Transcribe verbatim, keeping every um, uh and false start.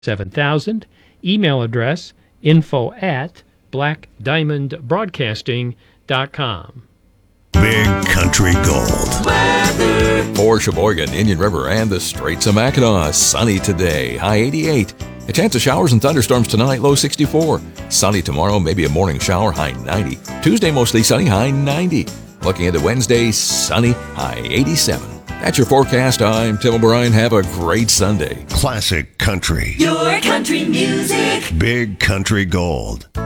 seven thousand. Email address info at black diamond broadcasting dot com. Big Country Gold. Weather. For Sheboygan, Indian River, and the Straits of Mackinac. Sunny today, high eighty-eight. A chance of showers and thunderstorms tonight, low sixty-four. Sunny tomorrow, maybe a morning shower, high ninety. Tuesday, mostly sunny, high ninety. Looking into Wednesday, sunny, high eighty-seven. That's your forecast. I'm Tim O'Brien. Have a great Sunday. Classic country. Your country music. Big Country Gold.